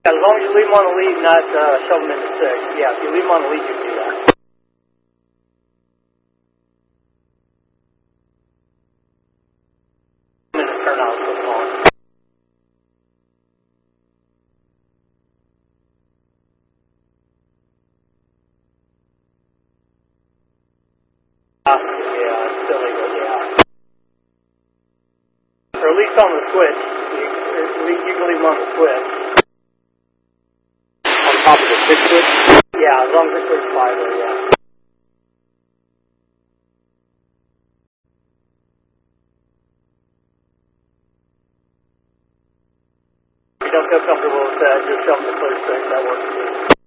As long as you leave them on the lead, not shove them into 6. Yeah, if you leave them on the lead, you can do that. Turn out so long. Yeah, it's illegal, yeah. Or at least on the switch. You can leave them on the switch. On top of the 6 switch? Yeah, as long as it's 5 there, yeah.